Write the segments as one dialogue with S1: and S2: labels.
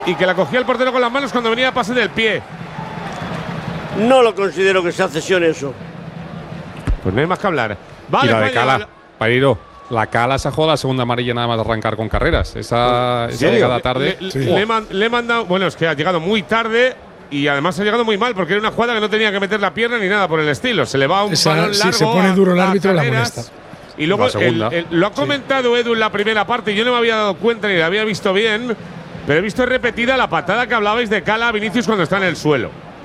S1: y que la cogía el portero con las manos cuando venía a pase del pie.
S2: No lo considero que sea cesión eso.
S1: Pues no hay más que hablar. Vale,
S3: y la de Cala, Pairo. La Cala se ha jugado la segunda amarilla nada más de arrancar con carreras. Esa llegada tarde.
S1: Le he mandado. Bueno, es que ha llegado muy tarde y además ha llegado muy mal porque era una jugada que no tenía que meter la pierna ni nada por el estilo. Se le va un balón largo.
S4: Si se pone duro el árbitro, la molesta.
S1: Y luego lo ha comentado Edu en la primera parte y yo no me había dado cuenta ni la había visto bien, pero he visto repetida la patada que hablabais de Cala a Vinicius cuando está en el suelo.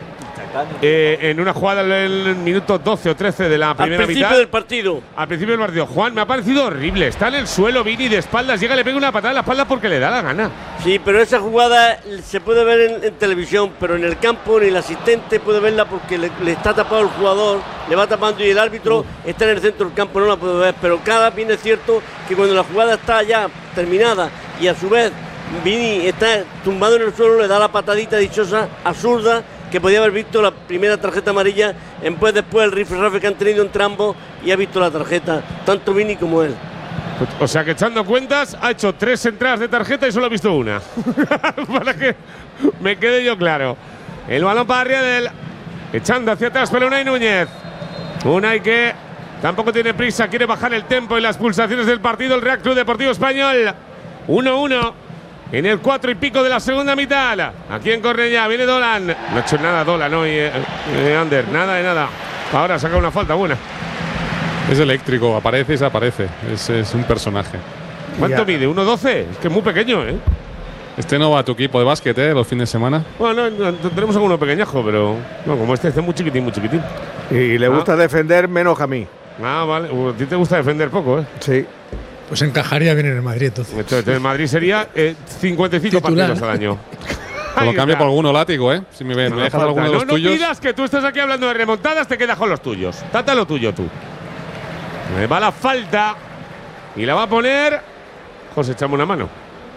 S1: En una jugada en el minuto 12 o 13 de la primera mitad.
S2: Al principio del partido.
S1: Al principio del partido. Juan, me ha parecido horrible. Está en el suelo, Vini, de espaldas. Llega y le pega una patada en la espalda porque le da la gana.
S2: Sí, pero esa jugada se puede ver en televisión, pero en el campo ni el asistente puede verla porque le está tapado el jugador, le va tapando y el árbitro está en el centro del campo, no la puede ver. Pero cada bien es cierto que cuando la jugada está ya terminada y a su vez Vini está tumbado en el suelo, le da la patadita dichosa, absurda, que podía haber visto la primera tarjeta amarilla, después el rifirrafe que han tenido entre ambos y ha visto la tarjeta, tanto Vini como él.
S1: O sea que echando cuentas, ha hecho 3 entradas de tarjeta y solo ha visto una. Para que me quede yo claro. El balón para Riedel, echando hacia atrás para Unai Núñez. Unai que tampoco tiene prisa, quiere bajar el tempo y las pulsaciones del partido. El Real Club Deportivo Español, 1-1. En el 4 y pico de la segunda mitad. Aquí en Cornellá viene Dolan. No ha hecho nada Dolan hoy, Ander. Nada de nada. Ahora saca una falta buena.
S3: Es eléctrico, aparece y desaparece. Es un personaje.
S1: ¿Cuánto mide? ¿1,12? Es que es muy pequeño, ¿eh?
S3: Este no va a tu equipo de básquet, los fines de semana.
S1: Bueno, no, tenemos alguno pequeñajo, pero no, como este es muy chiquitín, muy chiquitín.
S5: Y le gusta defender menos que a mí.
S1: Ah, vale. A ti te gusta defender poco, ¿eh?
S5: Sí.
S4: Pues encajaría bien en el Madrid, entonces.
S1: Entonces, el Madrid sería 55 partidos al año.
S3: Lo cambio por alguno látigo, ¿eh? Si me dejas alguno de los tuyos.
S1: No pidas que tú estás aquí hablando de remontadas, te quedas con los tuyos. Trata lo tuyo tú. Me va la falta y la va a poner José, echame una mano.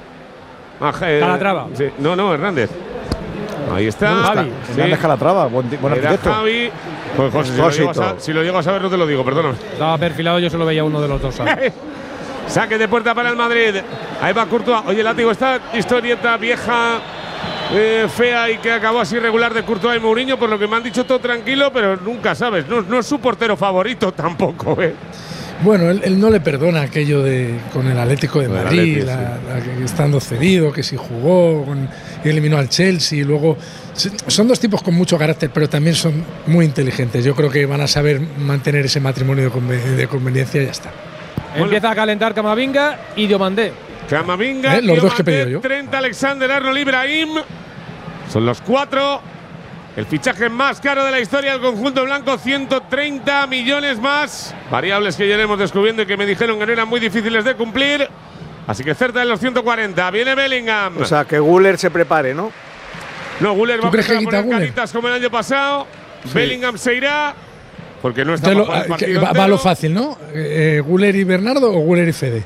S6: Calatrava.
S1: Sí. No, Hernández. Ahí está.
S6: Javi.
S5: Hernández Calatrava, buen arquitecto.
S1: Javi. Pues José, si lo llego a saber no te lo digo, perdóname.
S6: Estaba perfilado, yo solo veía uno de los dos.
S1: Saque de puerta para el Madrid. Ahí va Courtois. Oye, látigo, esta historieta vieja, fea y que acabó así regular de Courtois y Mourinho, por lo que me han dicho todo tranquilo, pero nunca sabes. No es su portero favorito tampoco, ¿eh?
S4: Bueno, él no le perdona aquello con el Atlético de Madrid, que estando cedido, que si jugó, y eliminó al Chelsea. Y luego son dos tipos con mucho carácter, pero también son muy inteligentes. Yo creo que van a saber mantener ese matrimonio de conveniencia y ya está.
S6: Empieza a calentar Camavinga y Diomandé.
S1: Camavinga,
S4: los dos que he pedido yo.
S1: 30 Alexander Arnold Ibrahim. Son los 4. El fichaje más caro de la historia del conjunto blanco, 130 millones más. Variables que ya iremos descubriendo y que me dijeron que no eran muy difíciles de cumplir. Así que cerca de los 140. Viene Bellingham.
S5: O sea, que Güler se prepare, ¿no?
S1: No, Güler va a poner caritas como el año pasado.
S5: Sí.
S1: Bellingham se irá. Porque no está
S4: va lo fácil, ¿no? ¿Güler y Bernardo o Güler y Fede?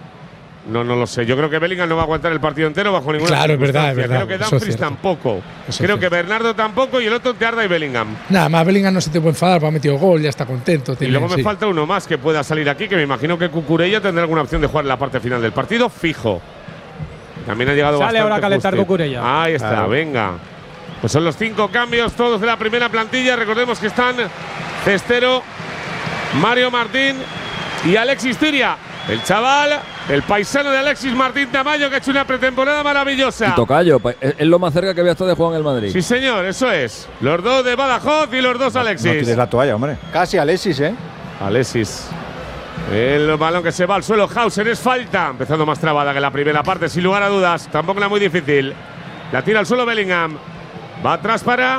S1: No lo sé. Yo creo que Bellingham no va a aguantar el partido entero bajo ninguna
S4: Claro, es verdad.
S1: Creo que Dumfries tampoco. Creo que Bernardo tampoco y el otro Tearda y Bellingham.
S4: Nada más, Bellingham no se te puede enfadar, ha metido gol, ya está contento.
S1: Y luego me falta uno más que pueda salir aquí, que me imagino que Cucurella tendrá alguna opción de jugar en la parte final del partido, fijo. También ha llegado
S6: Sale ahora a calentar Cucurella.
S1: Ahí está, venga. Pues son los 5 cambios, todos de la primera plantilla. Recordemos que están Cestero, Mario Martín y Alexis Tiria. El chaval, el paisano de Alexis Martín Tamayo, que ha hecho una pretemporada maravillosa.
S7: Y Tocayo, es lo más cerca que había estado de jugar en el Madrid.
S1: Sí, señor, eso es. Los dos de Badajoz y los dos Alexis.
S5: No tires la toalla, hombre. Casi Alexis, ¿eh?
S1: Alexis. El balón que se va al suelo, Hausen, es falta. Empezando más trabada que la primera parte, sin lugar a dudas. Tampoco era muy difícil. La tira al suelo Bellingham. Va atrás para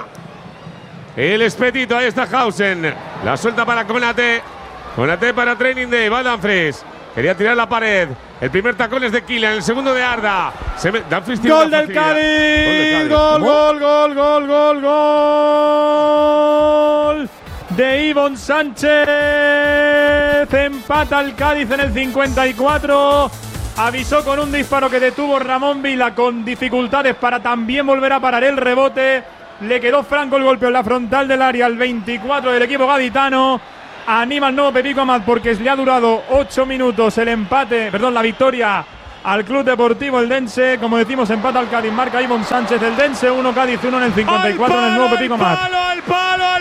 S1: el Espetito. Ahí está Hausen. La suelta para Konate. Konate para Training Day. Va Dumfries. Quería tirar la pared. El primer tacón es de Kylian, el segundo de Arda.
S6: ¡Gol del Cádiz! ¡Gol! De Ivonne Sánchez. Empata el Cádiz en el 54. Avisó con un disparo que detuvo Ramón Vila con dificultades para también volver a parar el rebote. Le quedó franco el golpe en la frontal del área al 24 del equipo gaditano. Anima al nuevo Pepico Amat porque le ha durado 8 minutos el empate, la victoria al Club Deportivo Eldense. Como decimos, empata al Cádiz, marca Ivonne Sánchez. Eldense 1, Cádiz 1 en el 54 en el nuevo Pepico Mat.
S1: ¡Al palo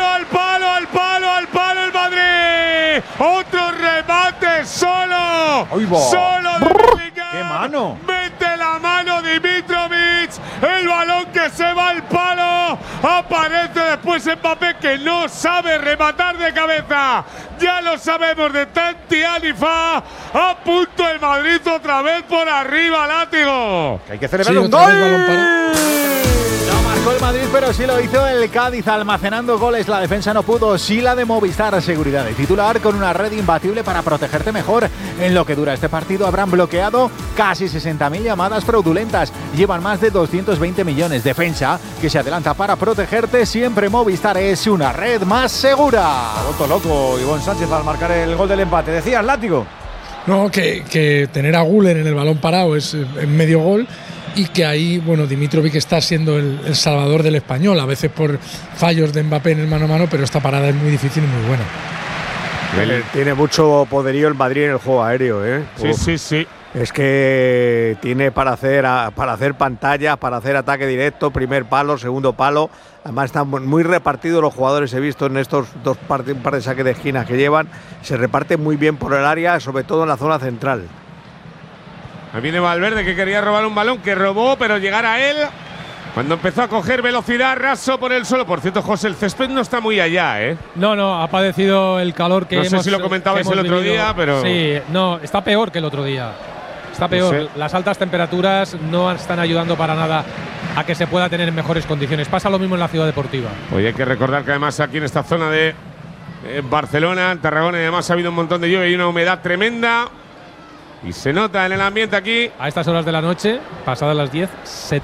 S1: el Madrid! ¡Otro remate solo! ¡Solo de Bellingham!
S5: ¡Qué mano!
S1: ¡Mete la mano Dimitrovic! ¡El balón que se va al palo! Aparece después Mbappé, que no sabe rematar de cabeza. Ya lo sabemos de Tanti Alifa. A punto el Madrid otra vez por arriba, látigo.
S5: Que hay que celebrar un
S4: otra vez
S5: gol.
S4: balón parado.
S8: No marcó el Madrid, pero sí lo hizo el Cádiz, almacenando goles. La defensa no pudo. Sí la de Movistar. Seguridad de titular con una red imbatible para protegerte mejor. En lo que dura este partido habrán bloqueado casi 60.000 llamadas fraudulentas. Llevan más de 220 millones. Defensa que se adelanta para protegerte. Siempre Movistar es una red más segura.
S5: Ha vuelto loco Ivonne Sánchez al marcar el gol del empate. Decías, látigo.
S4: No, que tener a Güler en el balón parado es medio gol. Y que ahí, bueno, Dimitrovic está siendo el salvador del Español, a veces por fallos de Mbappé en el mano a mano, pero esta parada es muy difícil y muy buena.
S5: Tiene mucho poderío el Madrid en el juego aéreo, ¿eh?
S1: Sí.
S5: Es que tiene para hacer pantallas, para hacer ataque directo, primer palo, segundo palo. Además están muy repartidos los jugadores, he visto en estos un par de saques de esquinas que llevan. Se reparten muy bien por el área, sobre todo en la zona central.
S1: Ahí viene Valverde, que quería robar un balón, que robó, pero llegar a él cuando empezó a coger velocidad, raso por el suelo. Por cierto, José, el césped no está muy allá, ¿eh?
S9: No, ha padecido el calor que
S1: no sé si lo comentabais el otro día, pero…
S9: Sí, no, está peor que el otro día. Está peor.
S1: No sé.
S9: Las altas temperaturas no están ayudando para nada a que se pueda tener en mejores condiciones. Pasa lo mismo en la ciudad deportiva.
S1: Oye, hay que recordar que además aquí en esta zona de Barcelona, en Tarragona, y además ha habido un montón de lluvia y una humedad tremenda. Y se nota en el ambiente aquí.
S9: A estas horas de la noche, pasadas las 10,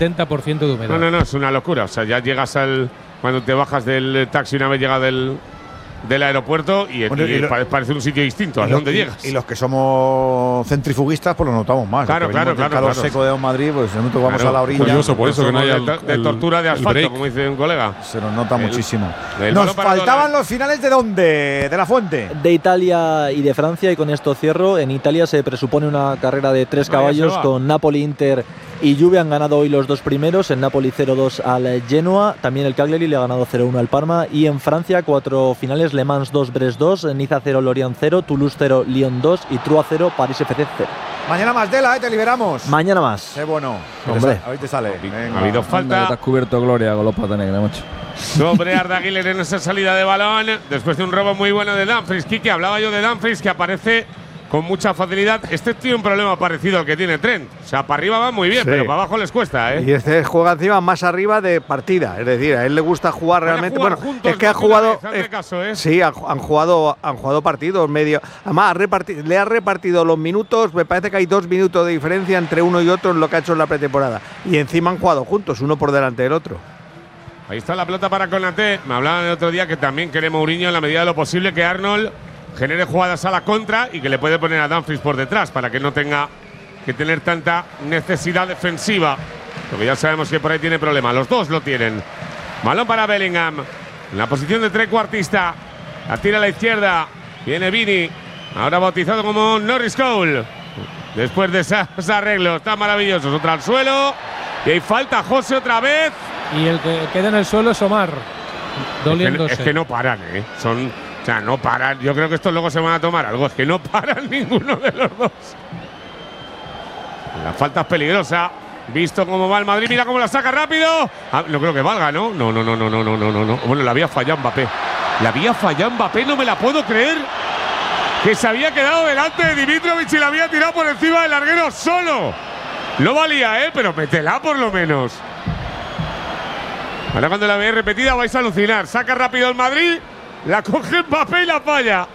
S9: 70% de humedad.
S1: No, es una locura. O sea, ya llegas cuando te bajas del taxi una vez llega del aeropuerto y parece un sitio distinto a donde llegas.
S5: Y los que somos centrifuguistas, pues lo notamos más.
S1: Claro.
S5: El calor seco de Madrid, pues en momento vamos a la orilla.
S3: Curioso, por eso que no haya
S1: de tortura de asfalto, como dice un colega.
S5: Se nos nota muchísimo.
S1: Nos
S5: faltaban los finales de ¿dónde? De la Fuente.
S10: De Italia y de Francia, y con esto cierro. En Italia se presupone una carrera de 3 caballos con Napoli, Inter y Juve. Han ganado hoy los dos primeros. En Napoli 0-2 al Genoa. También el Cagliari le ha ganado 0-1 al Parma. Y en Francia 4 finales: Le Mans 2, Brest 2, Niza 0, Lorient 0, Toulouse 0, Lyon 2 y Troyes 0, París FC 0.
S5: Mañana más te liberamos.
S10: Mañana más.
S5: Qué bueno.
S10: Hombre.
S5: Hoy te sale.
S1: Ha habido falta.
S7: Te has cubierto gloria con los patas negras, macho.
S1: Sobre Arda Güler en esa salida de balón. Después de un robo muy bueno de Dumfries. Kike, hablaba yo de Dumfries, que aparece con mucha facilidad. Este tiene un problema parecido al que tiene Trent. O sea, para arriba va muy bien, pero para abajo les cuesta, ¿eh?
S5: Y este juega encima más arriba de partida. Es decir, a él le gusta jugar realmente.
S1: Jugar juntos,
S5: es que ha jugado.
S1: Caso, ¿eh?
S5: Sí, han jugado partidos medio. Además, le ha repartido los minutos. Me parece que hay 2 minutos de diferencia entre uno y otro en lo que ha hecho en la pretemporada. Y encima han jugado juntos, uno por delante del otro.
S1: Ahí está la pelota para Konaté. Me hablaban el otro día que también quiere Mourinho, en la medida de lo posible, que Arnold genere jugadas a la contra y que le puede poner a Dumfries por detrás para que no tenga que tener tanta necesidad defensiva. Porque ya sabemos que por ahí tiene problema. Los dos lo tienen. Balón para Bellingham. En la posición de trecuartista. La tira a la izquierda. Viene Vini. Ahora bautizado como Norris Cole. Después de esos arreglos tan maravillosos. Otra al suelo. Y hay falta, José, otra vez.
S9: Y el que queda en el suelo es Omar. Doliéndose.
S1: Es que no paran, ¿eh? O sea, no paran. Yo creo que estos luego se van a tomar algo. Es que no paran ninguno de los dos. La falta es peligrosa. Visto cómo va el Madrid. Mira cómo la saca rápido. No creo que valga, ¿no? No. Bueno, la había fallado Mbappé. No me la puedo creer. Que se había quedado delante de Dimitrovic y la había tirado por encima del larguero solo. No valía, pero métela por lo menos. Ahora cuando la veáis repetida vais a alucinar. Saca rápido el Madrid. La coge Mbappé y la falla.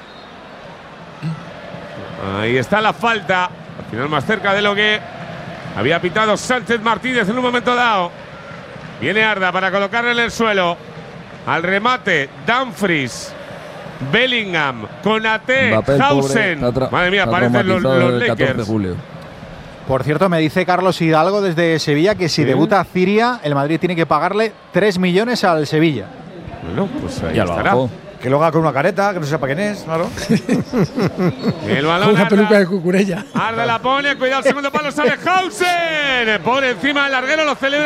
S1: Ahí está la falta. Al final más cerca de lo que había pitado Sánchez Martínez en un momento dado. Viene Arda para colocarle en el suelo. Al remate, Dumfries, Bellingham, Konaté, Hausen. Madre mía, parecen los Lakers.
S7: De julio.
S8: Por cierto, me dice Carlos Hidalgo desde Sevilla que si debuta Ciria, el Madrid tiene que pagarle 3 millones al Sevilla.
S1: Bueno, pues ahí
S7: ya
S1: estará.
S11: Que lo haga con una careta, que no sepa quién es, claro.
S1: El balón.
S4: Una peluca de Cucurella.
S1: Arda la pone, cuidado, el segundo palo sale Hausen. Por encima del larguero, lo celebra